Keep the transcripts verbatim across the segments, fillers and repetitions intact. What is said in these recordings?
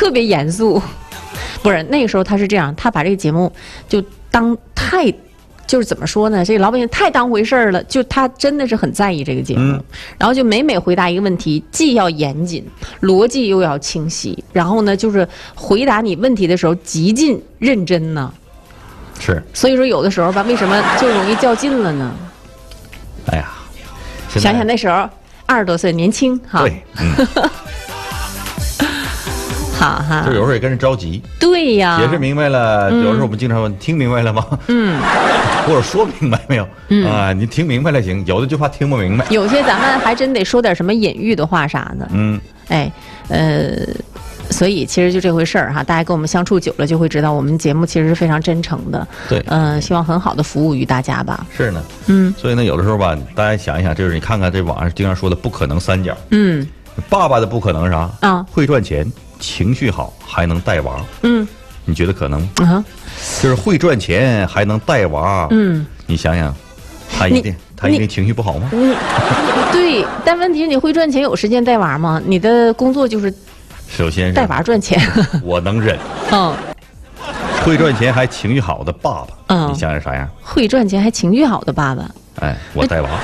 特别严肃。不是那个时候他是这样，他把这个节目就当太。就是怎么说呢？这个老百姓太当回事儿了，就他真的是很在意这个节目，嗯、然后就每每回答一个问题，既要严谨，逻辑又要清晰，然后呢，就是回答你问题的时候极尽认真呢。 是。 所以说有的时候吧，为什么就容易较劲了呢？ 哎呀， 想想那时候二十多岁年轻哈。 对。嗯哈哈， 就有时候也跟人着急。 对呀， 解释明白了，有时候我们经常问：“听明白了吗？”嗯，或者说明白没有？嗯啊，你听明白了行，有的就怕听不明白。 有些咱们还真得说点什么隐喻的话啥的。嗯，哎，呃，所以其实就这回事儿哈，大家跟我们相处久了就会知道，我们节目其实是非常真诚的。 对， 嗯、呃，希望很好的服务于大家吧。 是呢，嗯，所以呢，有的时候吧，大家想一想，就是你看看这网上经常说的不可能三角。嗯，爸爸的不可能是啥？啊，会赚钱。情绪好还能带娃，嗯，你觉得可能？啊，就是会赚钱还能带娃，嗯，你想想，他一定他一定情绪不好吗？ 嗯，对，但问题是你会赚钱有时间带娃吗？你的工作就是首先带娃赚钱， 我能忍。嗯，会赚钱还情绪好的爸爸，嗯，你想想啥样？ 会赚钱还情绪好的爸爸， 哎，我带娃，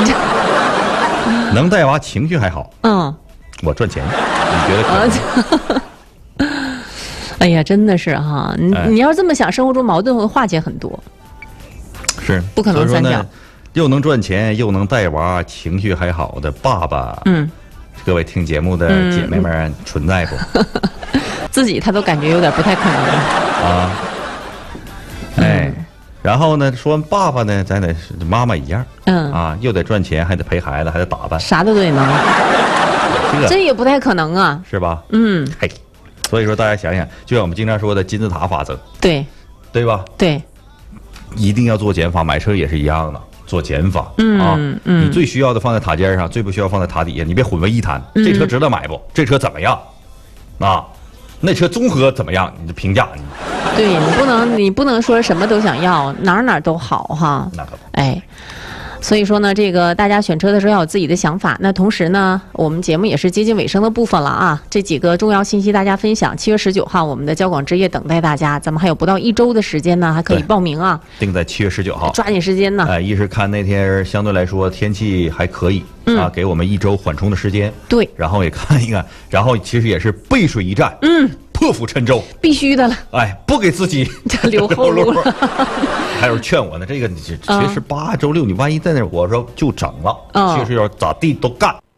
能带娃情绪还好，嗯，我赚钱。你觉得可能？ 哎呀，真的是哈！你、哎、你要是这么想，生活中矛盾会化解很多。 是， 不可能三角。 又能赚钱，又能带娃，情绪还好的爸爸。嗯，各位听节目的姐妹们、嗯、存在不？ 自己他都感觉有点不太可能啊。哎，嗯、然后呢，说完爸爸呢，咱得妈妈一样。嗯啊，又得赚钱，还得陪孩子，还得打扮， 啥都得能。这, 这也不太可能啊， 是吧？嗯，嘿，所以说大家想想，就像我们经常说的金字塔法则， 对， 对吧？ 对， 一定要做减法，买车也是一样的，做减法、嗯、啊。嗯，你最需要的放在塔尖上，最不需要放在塔底下，你别混为一谈。嗯、这车值得买不？这车怎么样？啊，那车综合怎么样？你就评价你。 对你不能，你不能说什么都想要，哪哪都好哈。 那可不。 哎。所以说呢，这个大家选车的时候要有自己的想法。那同时呢，我们节目也是接近尾声的部分了啊。这几个重要信息大家分享。七月十九号，我们的交广之夜等待大家。咱们还有不到一周的时间呢，还可以报名啊。 定在七月十九号， 抓紧时间呢。 哎，一是看那天相对来说天气还可以、嗯、啊，给我们一周缓冲的时间。 对。 然后也看一看，然后其实也是背水一战。嗯。破釜沉舟， 必须的了。 哎，不给自己留后路了。 还有劝我呢，这个其实八周六，你万一在那，我说就整了，嗯、其实要咋地都干。